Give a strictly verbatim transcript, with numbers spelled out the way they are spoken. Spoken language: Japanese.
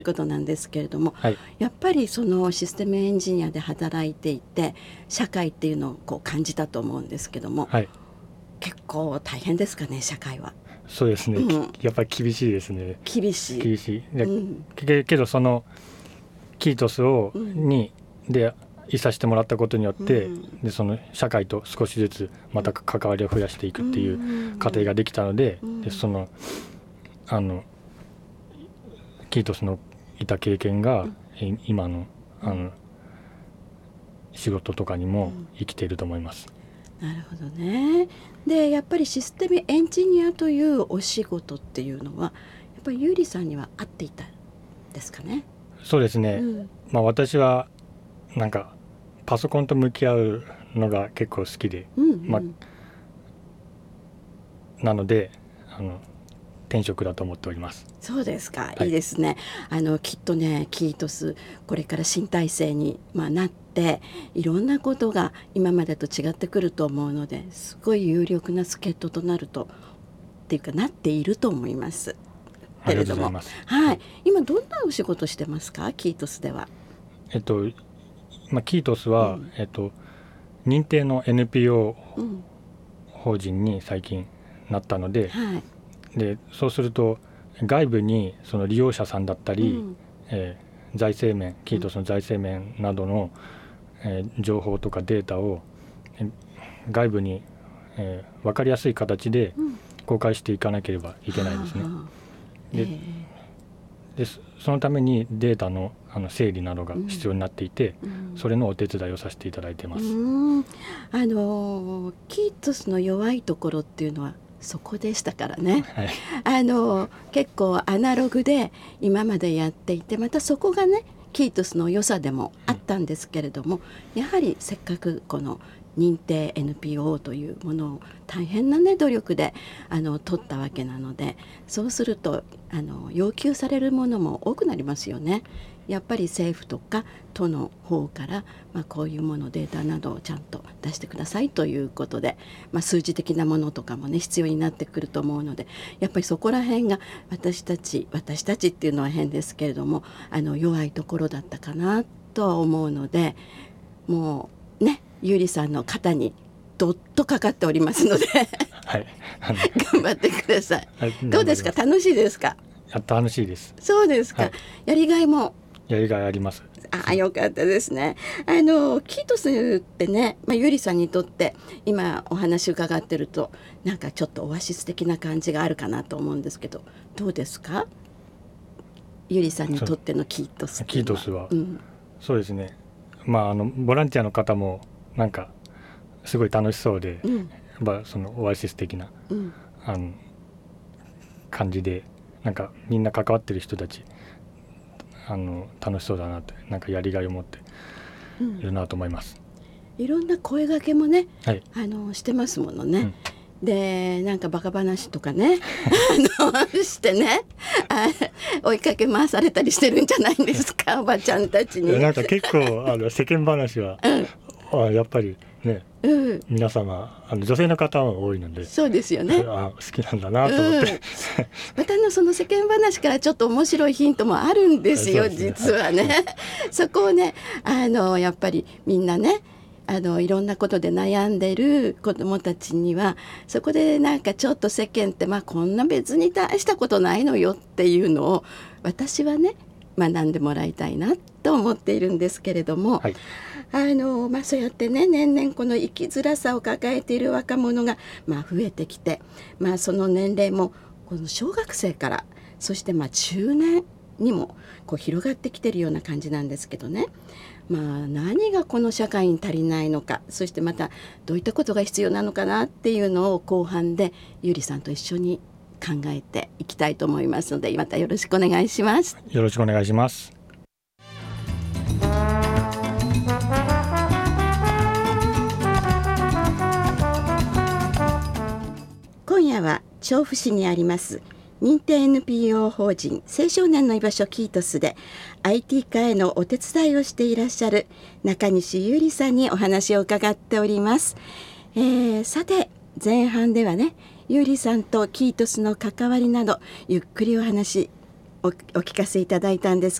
ことなんですけれども、 はい、 やっぱりそのシステムエンジニアで働いていて社会っていうのをこう感じたと思うんですけども、 はい、 結構大変ですかね、社会は。 そうですね、 うん、 やっぱり厳しいですね。 厳しい。 厳しいで、 うん、 けけどそのキートスを、 うん、 にでいさせてもらったことによっうて、 ん、 でその社会と少しずつまた関わりを増やしていくっていう過程ができたので、 うん、 でそのあのキートスのいた経験が、うん、今のあの仕事とかにも生きていると思います。 うん、なるほどね。でやっぱりシステムエンジニアというお仕事っていうのはやっぱりゆうりさんには合っていたんですかね。 そうですね、うん、まあ、私はなんかパソコンと向き合うのが結構好きで、うんうん、まあ、なのであの転職だと思っております。 そうですか、 はい、 いいですね。あのきっとねキートスこれから新体制に、まあ、なっていろんなことが今までと違ってくると思うのですごい有力な助っ人となるとっていうかなっていると思いますけれども、はい、今どんなお仕事してますか、キートスでは。 えっとまあ、キートスは、うん、えっと、認定の エヌピーオー 法人に最近なったので、うん、はい、でそうすると外部にその利用者さんだったり、うん、えー、財政面キートスの財政面などの、えー、情報とかデータを、えー、外部に、えー、分かりやすい形で公開していかなければいけないですね。うん、で、えーでそのためにデータ の, あの整理などが必要になっていて、うん、それのお手伝いをさせていただいています。 うん、あのキートスの弱いところっていうのはそこでしたからね、はい、あの結構アナログで今までやっていてまたそこがねキートスの良さでもあったんですけれども、うん、やはりせっかくこの認定 エヌピーオー というものを大変な、ね、努力であの取ったわけなので、そうするとあの要求されるものも多くなりますよね。やっぱり政府とか都の方から、まあ、こういうものデータなどをちゃんと出してくださいということで、まあ、数字的なものとかもね必要になってくると思うので、やっぱりそこら辺が私たち私たちっていうのは変ですけれどもあの弱いところだったかなとは思うので、もうねゆうりさんの肩にどっとかかっておりますので、はい、頑張ってください。はい、どうですか、楽しいですか。 楽しいです。 そうですか、はい、やりがいもやりがいあります。 あ、よかったですね。あのキートスってね、まあ、ゆりさんにとって今お話伺ってるとなんかちょっとオアシス的な感じがあるかなと思うんですけど、どうですか、ゆりさんにとってのキートスっていうのは。 キートスは、 うん、 そうですね、まあ、あのボランティアの方もなんかすごい楽しそうで、うん、まあ、そのオアシス的な、うん、あの感じでなんかみんな関わってる人たちあの楽しそうだなって、なんかやりがいを持っているなと思います。 うん、いろんな声掛けもね、 はい、 あのしてますものね。うん、でなんかバカ話とかねあのしてねあ追いかけ回されたりしてるんじゃないんですかおばちゃんたちに。 なんか結構あの世間話は、うん、あやっぱりね、うん、皆様あの女性の方は多いので、 そうですよね、 あ好きなんだなと思って、うん、 またのその世間話からちょっと面白いヒントもあるんですよ、実はね、はい、そこをねあのやっぱりみんなねあのいろんなことで悩んでる子どもたちにはそこでなんかちょっと世間って、まあ、こんな別に大したことないのよっていうのを私はね学んでもらいたいなと思っているんですけれども、はい、あのまあ、そうやってね年々この生きづらさを抱えている若者が、まあ、増えてきて、まあ、その年齢もこの小学生からそしてまあ中年にもこう広がってきているような感じなんですけどね、まあ、何がこの社会に足りないのか、そしてまたどういったことが必要なのかなっていうのを後半でゆりさんと一緒に考えていきたいと思いますのでまたよろしくお願いします。 よろしくお願いします。 今夜は調布市にあります認定 エヌピーオー 法人青少年の居場所キートスで アイティー 化へのお手伝いをしていらっしゃる中西ゆりさんにお話を伺っております。えー、さて前半ではねゆりさんとキートスの関わりなどゆっくりお話お, お聞かせいただいたんです